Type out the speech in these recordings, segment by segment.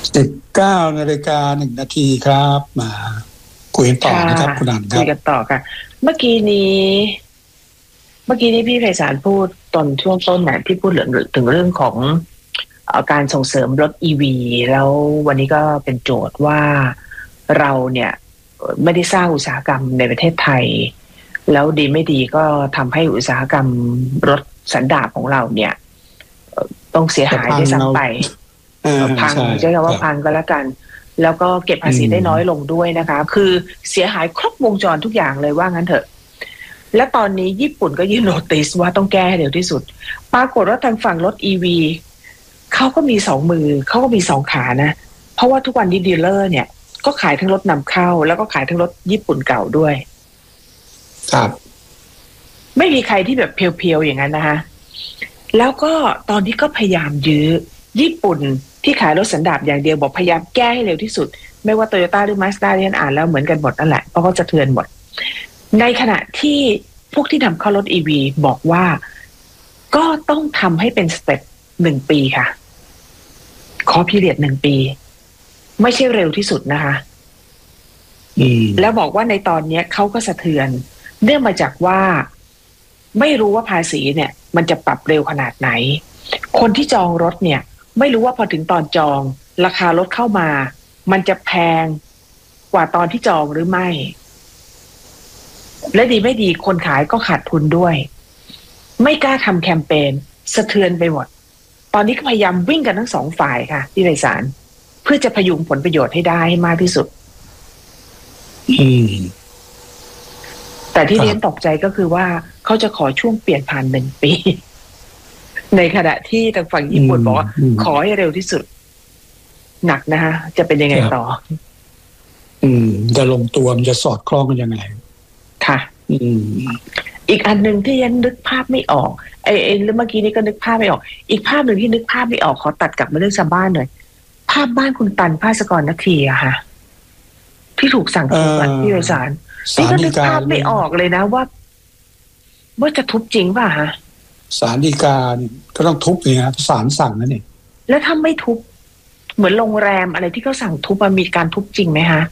19:01 น.ครับมาคุยกันต่อนะครับคุณอันครับคุยกันต่อค่ะเมื่อกี้นี้พี่ไพศาลพูดตอนช่วงต้นน่ะที่พูดถึงเรื่องของการส่งเสริมรถ EV แล้ววันนี้ก็เป็นโจทย์ว่าเราเนี่ยไม่ได้สร้างอุตสาหกรรมในประเทศไทยแล้วดีไม่ดีก็ทำให้อุตสาหกรรมรถสันดาปของเราเนี่ยต้องเสียหายด้วยซ้ำไปพังใช้คำว่าพังก็แล้วกันแล้วก็เก็บภาษีได้น้อยลงด้วยนะคะคือเสียหายครบวงจรทุกอย่างเลยว่างั้นเถอะและตอนนี้ญี่ปุ่นก็ยื่นโนติสว่าต้องแก้ให้เร็วที่สุดปรากฏว่าทางฝั่งรถ EV เขาก็มี2 มือเขาก็มี2 ขานะเพราะว่าทุกวันนี้ดีลเลอร์เนี่ยก็ขายทั้งรถนำเข้าแล้วก็ขายทั้งรถญี่ปุ่นเก่าด้วยครับไม่มีใครที่แบบเพียวๆอย่างนั้นนะคะแล้วก็ตอนนี้ก็พยายามยื้อญี่ปุ่นที่ขายรถสันดาปอย่างเดียวบอกพยายามแก้ให้เร็วที่สุดไม่ว่า Toyota หรือ Mazda เรียนอ่านแล้วเหมือนกันหมดนั่นแหละเพราะเขาจะเทือนหมดในขณะที่พวกที่นำเข้ารถ EV บอกว่าก็ต้องทำให้เป็นสเต็ป1 ปีค่ะขอพีเรียด1 ปีไม่ใช่เร็วที่สุดนะคะแล้วบอกว่าในตอนนี้เขาก็สะเทือนเนื่องมาจากว่าไม่รู้ว่าภาษีเนี่ยมันจะปรับเร็วขนาดไหนคนที่จองรถเนี่ยไม่รู้ว่าพอถึงตอนจองราคารถเข้ามามันจะแพงกว่าตอนที่จองหรือไม่และดีไม่ดีคนขายก็ขาดทุนด้วยไม่กล้าทำแคมเปญสะเทือนไปหมดตอนนี้ก็พยายามวิ่งกันทั้ง2 ฝ่ายค่ะที่ไพศาลเพื่อจะพยุงผลประโยชน์ให้ได้ให้มากที่สุดแต่ที่เรียนตกใจก็คือว่าเขาจะขอช่วงเปลี่ยนผ่าน1 ปีในขณะที่ทางฝั่งญี่ปุ่นบอกว่าขอให้เร็วที่สุดหนักนะฮะจะเป็นยังไงต่อจะลงตัวมันจะสอดคล้องกันยังไงค่ะอีกอันหนึ่งที่ยันนึกภาพไม่ออกเมื่อกี้นี้ก็นึกภาพไม่ออกอีกภาพหนึ่งที่นึกภาพไม่ออกขอตัดกลับมาเรื่องชาวบ้านหน่อยภาพบ้านคุณตันภาสกรณทีอะค่ะที่ถูกสั่งทุบที่ศาลนี่ก็นึกภาพไม่ออกเลยนะว่าจะทุบจริงป่ะฮะศาลฎีกาก็ต้องทุบเลยนะศาลสั่งนั่นเองแล้วถ้าไม่ทุบเหมือนโรงแรมอะไรที่เขาสั่งทุบมีการทุบจริงไหมฮะ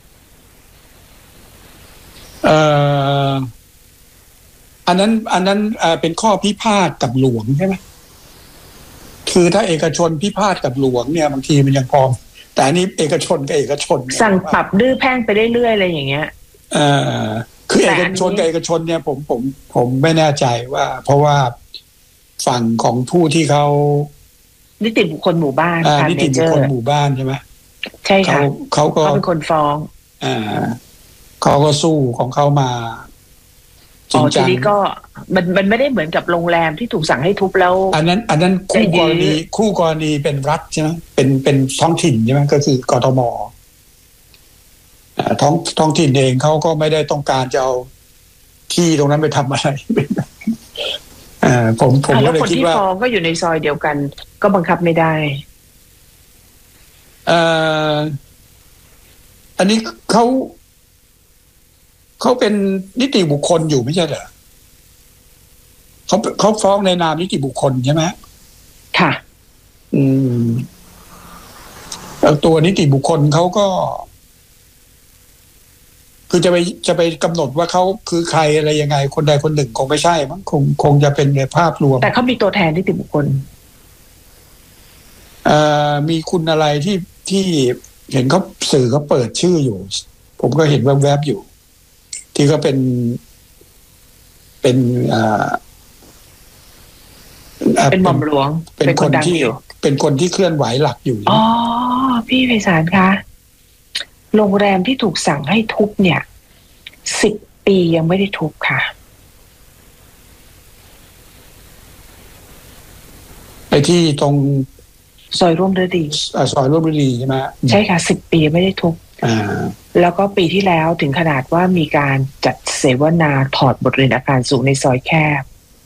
อันนั้นเป็นข้อพิพาทกับหลวงใช่ไหมคือถ้าเอกชนพิพาทกับหลวงเนี่ยบางทีมันยังพอแต่อันนี้เอกชนกับเอกชนสั่งปรับดื้อแพ่งไปเรื่อยๆอะไรอย่างเงี้ยคือเอกชนกับเอกชนเนี่ยผมไม่แน่ใจว่าเพราะว่าฝั่งของผู้ที่เขานิติบุคคลหมู่บ้านนิติบุคคลหมู่บ้านใช่ไหมใช่ค่ะเขาเป็นคนฟ้องเขาก็สู้ของเขามาทีนี้ก็มันไม่ได้เหมือนกับโรงแรมที่ถูกสั่งให้ทุบแล้วอันนั้นคู่กรณีเป็นรัฐใช่ไหมเป็นท้องถิ่นใช่ไหมก็คือกทมท้องถิ่นเองเขาก็ไม่ได้ต้องการจะเอาที่ตรงนั้นไปทำอะไรผมก็เลยคิดว่าคนที่ฟ้องก็อยู่ในซอยเดียวกันก็บังคับไม่ได้อันนี้เขาเป็นนิติบุคคลอยู่ไม่ใช่เหรอเขาฟ้องในนามนิติบุคคลใช่ไหมค่ะตัวนิติบุคคลเขาก็คือจะไปกำหนดว่าเขาคือใครอะไรยังไงคนใดคนหนึ่งคงไม่ใช่มั้งคงจะเป็นในภาพรวมแต่เขามีตัวแทนนิติบุคคลมีคุณอะไรที่เห็นเขาสื่อเขาเปิดชื่ออยู่ผมก็เห็นแวบๆอยู่ที่ก็เป็นหม่อมหลวงเป็นคนที่เคลื่อนไหวหลักอยู่อ๋อพี่ไพศาลคะโรงแรมที่ถูกสั่งให้ทุบเนี่ย10 ปียังไม่ได้ทุบค่ะไปที่ตรงซอยร่วมฤดีซอยร่วมฤดีใช่ไหมใช่ค่ะ10 ปีไม่ได้ทุบแล้วก็ปีที่แล้วถึงขนาดว่ามีการจัดเสวนาถอดบทเรียนอาการสูงในซอยแคบ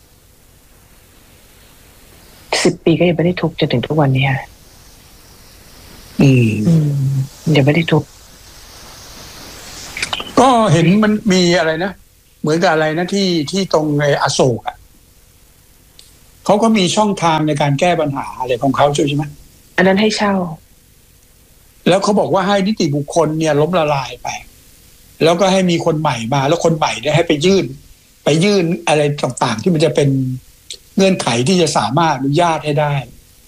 10 ปีก็ยังไม่ได้ทุบจนถึงทุกวันนี้ยังไม่ได้ทุบก็เห็นมันมีอะไรนะเหมือนกับอะไรนะที่ตรงอโศกเขาก็มีช่องทางในการแก้ปัญหาอะไรของเขาใช่ไหมอันนั้นให้เช่าแล้วเขาบอกว่าให้นิติบุคคลเนี่ยล้มละลายไปแล้วก็ให้มีคนใหม่มาแล้วคนใหม่เนี่ยให้ไปยื่นอะไรต่างๆที่มันจะเป็นเงื่อนไขที่จะสามารถอนุญาตให้ได้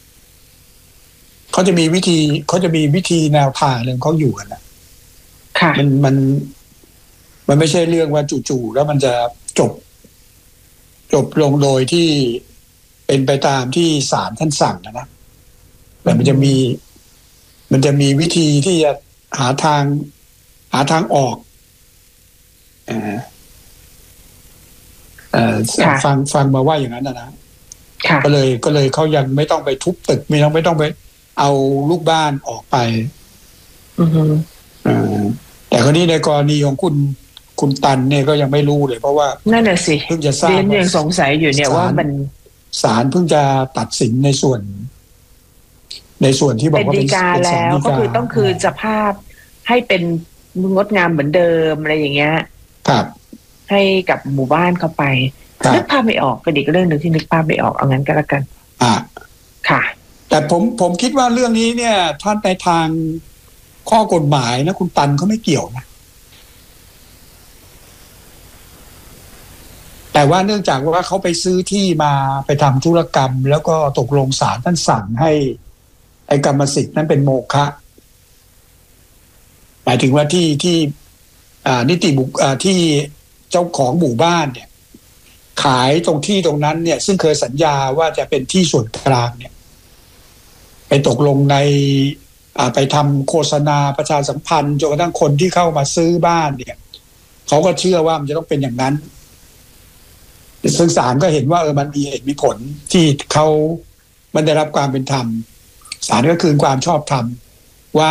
เขาจะมีวิธีแนวทางเรื่องเขาอยู่กันนะค่ะมันไม่ใช่เรื่องว่าจู่ๆแล้วมันจะจบลงโดยที่เป็นไปตามที่ศาลท่านสั่งนะแต่มันจะมีวิธีที่จะหาทางออกฟังมาว่าอย่างนั้นนะก็เลยเขายังไม่ต้องไปทุบตึกไม่ต้องไปเอาลูกบ้านออกไปแต่คนนี้ในกรณีของคุณตันเนี่ยก็ยังไม่รู้เลยเพราะว่านั่นแหละสิเพิ่งจะทราบยังสงสัยอยู่เนี่ยว่ามันศาลเพิ่งจะตัดสินในส่วนที่บอกว่าเป็นฎีกาแล้วก็คือต้องคืนสภาพให้เป็นงดงามเหมือนเดิมอะไรอย่างเงี้ยครับให้กับหมู่บ้านเข้าไปนึกภาพไม่ออกก็อีกเรื่องหนึ่งที่นึกภาพไม่ออกเอางั้นก็แล้วกันค่ะแต่ผมคิดว่าเรื่องนี้เนี่ยท่านในทางข้อกฎหมายนะคุณตันเขาไม่เกี่ยวนะแต่ว่าเนื่องจากว่าเขาไปซื้อที่มาไปทำธุรกรรมแล้วก็ตกลงศาลท่านสั่งให้ไอ้กรรมสิทธิ์นั้นเป็นโมฆะหมายถึงว่าที่นิติบุคที่เจ้าของหมู่บ้านเนี่ยขายตรงที่ตรงนั้นเนี่ยซึ่งเคยสัญญาว่าจะเป็นที่ส่วนกลางเนี่ยไปตกลงในไปทำโฆษณาประชาสัมพันธ์จนกระทั่งคนที่เข้ามาซื้อบ้านเนี่ยเขาก็เชื่อว่ามันจะต้องเป็นอย่างนั้นซึ่งศาลก็เห็นว่ามันมีเหตุมีผลที่มันได้รับความเป็นธรรมศาลก็คืนความชอบธรรมว่า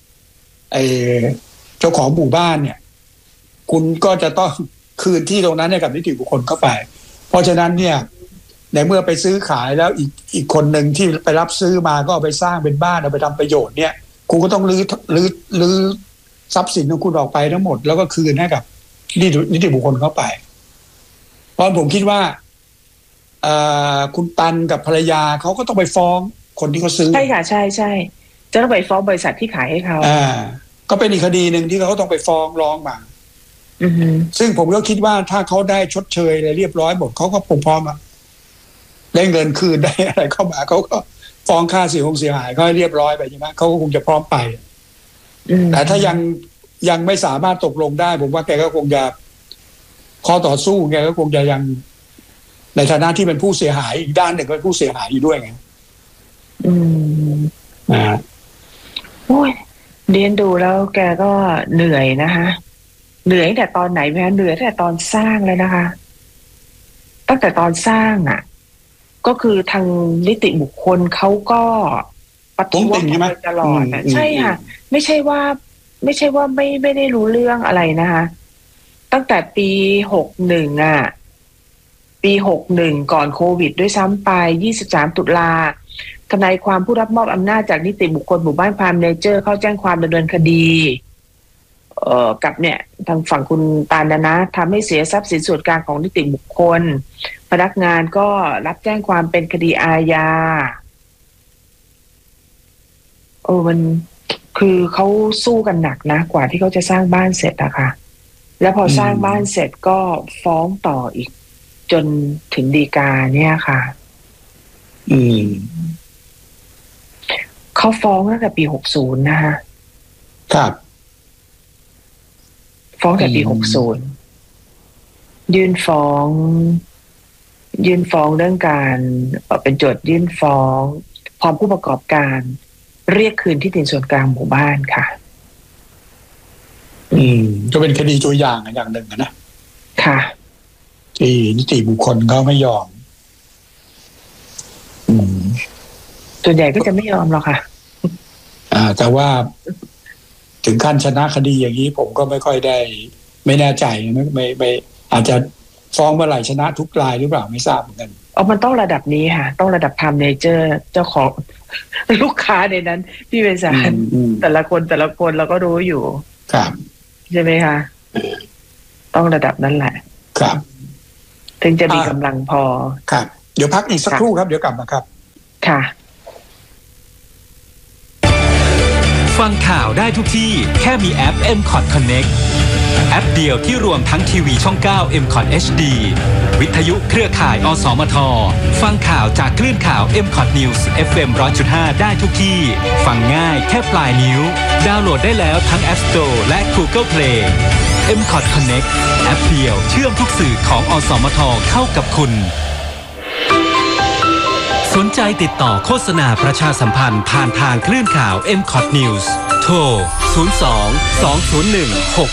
เจ้าของหมู่บ้านเนี่ยคุณก็จะต้องคืนที่ตรงนั้นให้กับนิติบุคคลเข้าไปเพราะฉะนั้นเนี่ยในเมื่อไปซื้อขายแล้วอีกคนหนึ่งที่ไปรับซื้อมาก็เอาไปสร้างเป็นบ้านเอาไปทำประโยชน์เนี่ยคุณก็ต้องรื้อทรัพย์สินของคุณออกไปทั้งหมดแล้วก็คืนให้กับนิติบุคคลเข้าไปเพราะผมคิดว่าคุณตันกับภรรยาเขาก็ต้องไปฟ้องคนที่เขาซื้อใช่ค่ะใช่จะต้องไปฟ้องบริษัทที่ขายให้เขาก็เป็นอีกคดีหนึ่งที่เขาต้องไปฟ้องร้องมาซึ่งผมก็คิดว่าถ้าเขาได้ชดเชยอะไรเรียบร้อยหมดเขาก็พร้อมได้เงินคืนได้อะไรเข้ามาเขาก็ฟ้องค่าเสียหายเขาให้เรียบร้อยไปใช่ไหมเขาก็คงจะพร้อมไปแต่ถ้ายังไม่สามารถตกลงได้ผมว่าแกก็คงจะข้อต่อสู้แกก็คงจะยังในฐานะที่เป็นผู้เสียหายอีกด้านหนึ่งก็เป็นผู้เสียหายอยู่ด้วยไงโอ้ยเรียนดูแล้วแกก็เหนื่อยนะคะเหนื่อยแต่ตอนไหนไหมคะเหนื่อยแต่ตอนสร้างเลยนะคะตั้งแต่ตอนสร้างก็คือทางนิติบุคคลเขาก็ประท้วงมาตลอดใช่ค่ะไม่ใช่ว่าไม่ได้รู้เรื่องอะไรนะคะตั้งแต่ปี61ปี61ก่อนโควิดด้วยซ้ำไป23ตุลาทนายความผู้รับมอบอำนาจจากนิติบุคคลหมู่บ้านพามเนเจอร์เข้าแจ้งความดำเนินคดีกับเนี่ยทางฝั่งคุณตาลนะทำให้เสียทรัพย์สินส่วนกลางของนิติบุคคลพนักงานก็รับแจ้งความเป็นคดีอาญามันคือเขาสู้กันหนักนะกว่าที่เขาจะสร้างบ้านเสร็จอะค่ะแล้วพอสร้างบ้านเสร็จก็ฟ้องต่ออีกจนถึงฎีกาเนี่ยค่ะเขาฟ้องตั้งแต่ปี60นะคะครับฟ้องแต่ปี60ยื่นฟ้องเรื่องการเป็นโจทยื่นฟ้องพร้อมผู้ประกอบการเรียกคืนที่ดินส่วนกลางหมู่บ้านค่ะก็เป็นคดีตัวอย่างอย่างหนึ่งนะค่ะที่นิติบุคคลเขาไม่ยอมส่วนใหญ่ก็จะไม่ยอมหรอกค่ะแต่ว่าถึงขั้นชนะคดีอย่างนี้ผมก็ไม่ค่อยได้ไม่แน่ใจไม่อาจจะฟ้องเมื่อไหร่ชนะทุกรายหรือเปล่าไม่ทราบเหมือนกันมันต้องระดับนี้ค่ะต้องระดับพามเนเจอร์เจ้าของลูกค้าในนั้นพี่เป็นสารแต่ละคนเราก็รู้อยู่ครับใช่ไหมคะต้องระดับนั้นแหละครับถึงจะมีกำลังพอครับเดี๋ยวพักอีกสักครู่ครับเดี๋ยวกลับมาครับค่ะฝฟังข่าวได้ทุกที่แค่มีแอป MCOT Connect แอปเดียวที่รวมทั้งทีวีช่อง 9 MCOT HD วิทยุเครือข่ายอสมทฟังข่าวจากคลื่นข่าว MCOT News FM 100.5 ได้ทุกที่ฟังง่ายแค่ปลายนิ้วดาวน์โหลดได้แล้วทั้ง App Store และ Google Play MCOT Connect แอปเดียวเชื่อมทุกสื่อของอสมทเข้ากับคุณสนใจติดต่อโฆษณาประชาสัมพันธ์ผ่านทางคลื่นข่าว MCOT News โทร 02 201 6